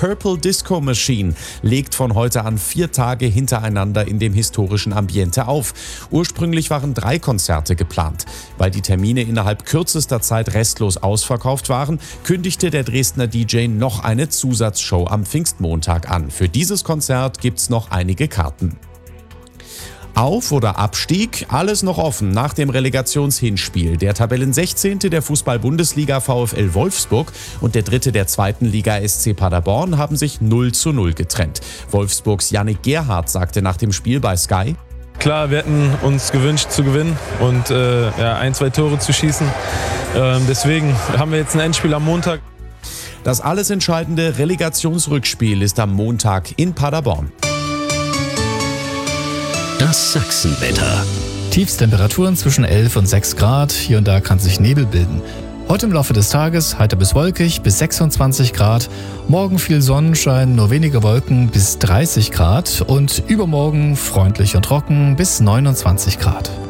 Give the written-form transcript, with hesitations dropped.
Purple Disco Machine legt von heute an 4 Tage hintereinander in dem historischen Ambiente auf. Ursprünglich waren 3 Konzerte geplant. Weil die Termine innerhalb kürzester Zeit restlos ausverkauft waren, kündigte der Dresdner DJ noch eine Zusatzshow am Pfingstmontag an. Für dieses Konzert gibt's noch einige Karten. Auf- oder Abstieg? Alles noch offen nach dem Relegationshinspiel. Der Tabellen 16. der Fußball-Bundesliga VfL Wolfsburg und der 3. der 2. Liga SC Paderborn haben sich 0:0 getrennt. Wolfsburgs Yannick Gerhardt sagte nach dem Spiel bei Sky: Klar, wir hätten uns gewünscht zu gewinnen und 1-2 Tore zu schießen. Deswegen haben wir jetzt ein Endspiel am Montag. Das alles entscheidende Relegationsrückspiel ist am Montag in Paderborn. Das Sachsenwetter. Tiefstemperaturen zwischen 11 und 6 Grad. Hier und da kann sich Nebel bilden. Heute im Laufe des Tages heiter bis wolkig bis 26 Grad. Morgen viel Sonnenschein, nur wenige Wolken bis 30 Grad. Und übermorgen freundlich und trocken bis 29 Grad.